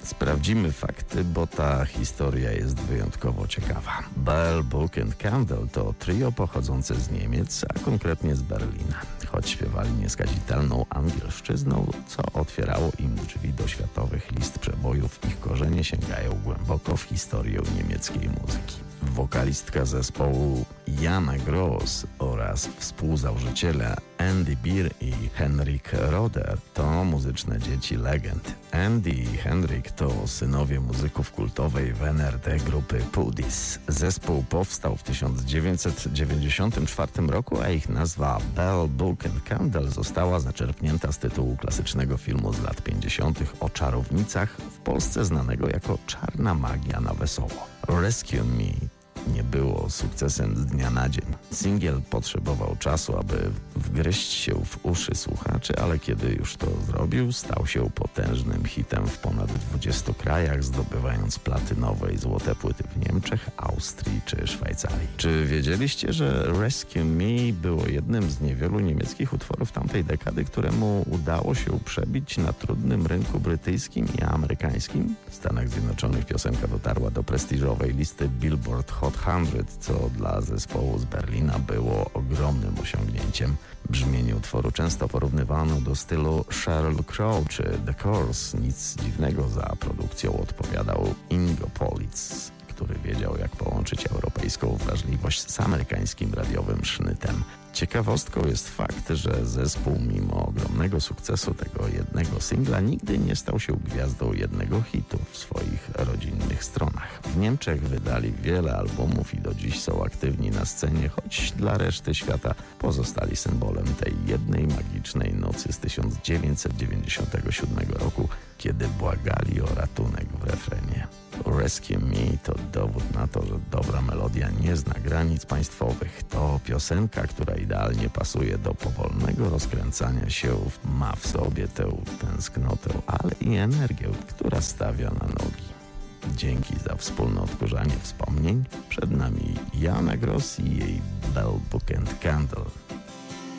Sprawdzimy fakty, bo ta historia jest wyjątkowo ciekawa. Bell, Book and Candle to trio pochodzące z Niemiec, a konkretnie z Berlina. Choć śpiewali nieskazitelną angielszczyzną, co otwierało im drzwi do światowych list przebojów, ich korzenie sięgają głęboko w historię niemieckiej muzyki. Wokalistka zespołu Jana Gross oraz współzałożyciele Andy Beer i Henrik Roder to muzyczne dzieci legend. Andy i Henrik to synowie muzyków kultowej w NRD grupy Pudis. Zespół powstał w 1994 roku, a ich nazwa Bell, Book and Candle została zaczerpnięta z tytułu klasycznego filmu z lat 50. o czarownicach, w Polsce znanego jako Czarna magia na wesoło. Rescue Me nie było sukcesem z dnia na dzień. Singiel potrzebował czasu, aby wgryźć się w uszy słuchaczy, ale kiedy już to zrobił, stał się potężnym hitem w ponad 20 krajach, zdobywając platynowe i złote płyty w Niemczech, Austrii czy Szwajcarii. Czy wiedzieliście, że Rescue Me było jednym z niewielu niemieckich utworów tamtej dekady, któremu udało się przebić na trudnym rynku brytyjskim i amerykańskim? W Stanach Zjednoczonych piosenka dotarła do prestiżowej listy Billboard Hot 100, co dla zespołu z Berlina było ogromnym osiągnięciem. Brzmienie utworu często porównywano do stylu Sheryl Crow czy The Course. Nic dziwnego, za produkcją odpowiadał Ingo Politz, który wiedział, jak połączyć europejską wrażliwość z amerykańskim radiowym sznytem. Ciekawostką jest fakt, że zespół mimo ogromnego sukcesu tego jednego singla nigdy nie stał się gwiazdą jednego hitu w swoich rodzinnych stronach. W Niemczech wydali wiele albumów i do dziś są aktywni na scenie, choć dla reszty świata pozostali symbolem tej jednej magicznej nocy z 1997 roku, kiedy błagali o ratunek w refrenie. Rescue Me to dowód na to, że dobra melodia nie zna granic państwowych. To piosenka, która idealnie pasuje do powolnego rozkręcania się, ma w sobie tę tęsknotę, ale i energię, która stawia na nogi. Dzięki za wspólne odkurzanie wspomnień. Przed nami Jana Gross i jej Bell, Book and Candle.